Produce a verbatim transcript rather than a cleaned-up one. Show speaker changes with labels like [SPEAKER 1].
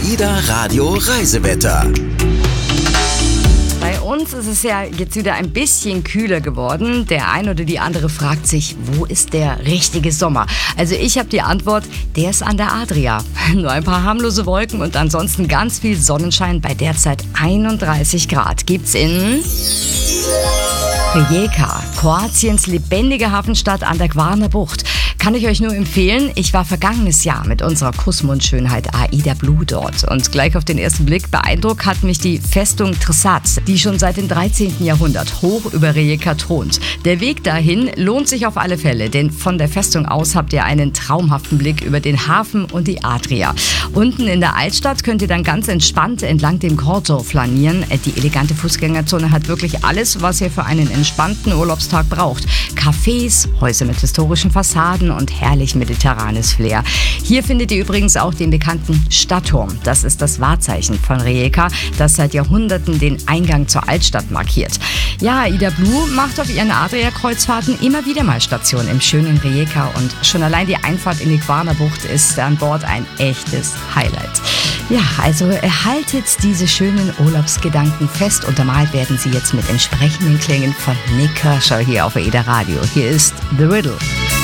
[SPEAKER 1] AIDA Radio Reisewetter.
[SPEAKER 2] Bei uns ist es ja jetzt wieder ein bisschen kühler geworden. Der ein oder die andere fragt sich, wo ist der richtige Sommer? Also ich habe die Antwort, der ist an der Adria. Nur ein paar harmlose Wolken und ansonsten ganz viel Sonnenschein bei derzeit einunddreißig Grad. Gibt's in Rijeka, Kroatiens lebendige Hafenstadt an der Gvarner Bucht. Kann ich euch nur empfehlen. Ich war vergangenes Jahr mit unserer Kussmundschönheit AIDA Blue dort. Und gleich auf den ersten Blick beeindruckt hat mich die Festung Trsat, die schon seit dem dreizehnten Jahrhundert hoch über Rijeka thront. Der Weg dahin lohnt sich auf alle Fälle, denn von der Festung aus habt ihr einen traumhaften Blick über den Hafen und die Adria. Unten in der Altstadt könnt ihr dann ganz entspannt entlang dem Korso flanieren. Die elegante Fußgängerzone hat wirklich alles, was ihr für einen entspannten Urlaubstag braucht. Cafés, Häuser mit historischen Fassaden und herrlich mediterranes Flair. Hier findet ihr übrigens auch den bekannten Stadtturm. Das ist das Wahrzeichen von Rijeka, das seit Jahrhunderten den Eingang zur Altstadt markiert. Ja, AIDA Blue macht auf ihren Adria-Kreuzfahrten immer wieder mal Station im schönen Rijeka und schon allein die Einfahrt in die Gvarner Bucht ist an Bord ein echtes Highlight. Ja, also erhaltet diese schönen Urlaubsgedanken fest. Untermalt werden sie jetzt mit entsprechenden Klängen von Nik Kershaw hier auf AIDA Radio. Hier ist The Riddle.